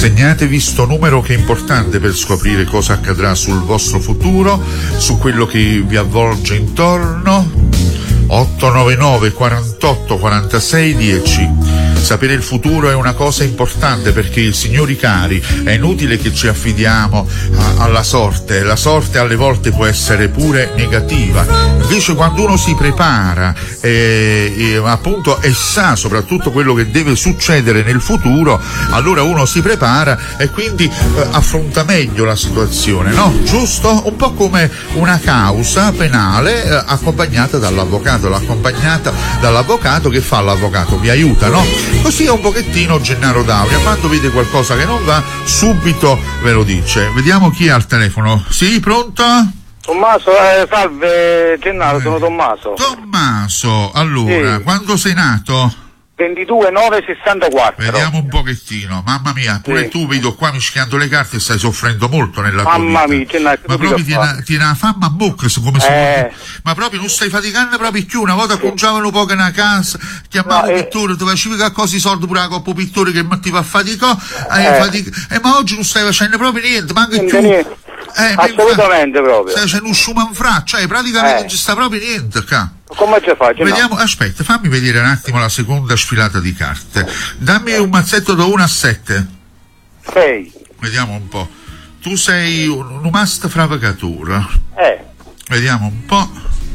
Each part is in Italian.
Segnatevi sto numero che è importante per scoprire cosa accadrà sul vostro futuro, su quello che vi avvolge intorno. 899 48 46 10. Sapere il futuro è una cosa importante perché, signori cari, è inutile che ci affidiamo alla sorte. La sorte alle volte può essere pure negativa. Invece quando uno si prepara appunto e sa soprattutto quello che deve succedere nel futuro, allora uno si prepara e quindi affronta meglio la situazione, no? Giusto? Un po' come una causa penale accompagnata dall'avvocato che fa l'avvocato, vi aiuta, no? Così è un pochettino Gennaro D'Auria, quando vede qualcosa che non va subito ve lo dice. Vediamo chi è al telefono. Sì, pronto? Tommaso, salve Gennaro, sono Tommaso. Tommaso, allora, sì. Quando sei nato? 22/9/64. Vediamo un pochettino, mamma mia, pure sì. Tu vedo qua mischiando le carte e stai soffrendo molto nella tua vita. Mamma mia, ma proprio tiene una fama a bocca, come se ma proprio non stai faticando proprio più. Una volta conciavano poco una casa, chiamavo pittore, tu facevi qualcosa i soldi pure la coppa pittore che ti fa faticare, ma oggi non stai facendo proprio niente, manca più. Assolutamente proprio. Stai facendo un schumanfra, cioè praticamente non ci sta proprio niente qua. Come ci faccio? Vediamo, aspetta, fammi vedere un attimo la seconda sfilata di carte. Dammi un mazzetto da 1 a 7. 6. Vediamo un po'. Tu sei un must fravacatura. Vediamo un po'.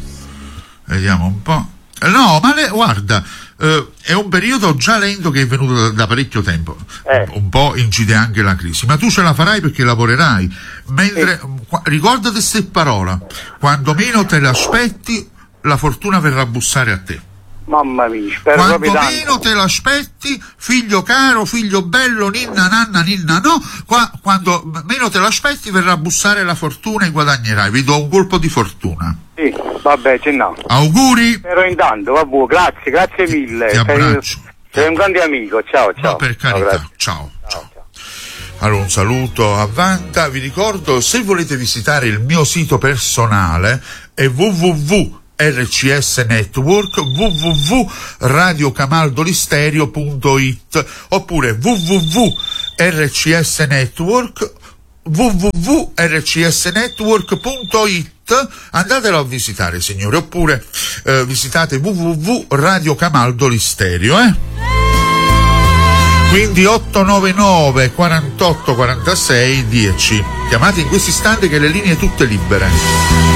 No, ma guarda, è un periodo già lento che è venuto da parecchio tempo. Un po' incide anche la crisi, ma tu ce la farai perché lavorerai. Mentre ricordati queste parole: quando meno te l'aspetti, la fortuna verrà a bussare a te. Mamma mia, spero quando meno te l'aspetti, figlio caro, figlio bello, ninna nanna ninna no, quando meno te l'aspetti verrà a bussare la fortuna e guadagnerai. Vi do un colpo di fortuna. Sì, vabbè, Gennaro. Auguri. Però intanto, grazie mille. Ti abbraccio. Sei un grande amico, ciao. No, per carità, ciao. Allora, un saluto a Vanta. Vi ricordo, se volete visitare il mio sito personale è www.rcs Network, www.radiocamaldolistereo.it oppure www.rcsnetwork, www.rcsnetwork.it. Andatelo a visitare, signore, oppure visitate www.radiocamaldolistereo, Quindi 899 48 46 10. Chiamate in questo istante che le linee tutte libere.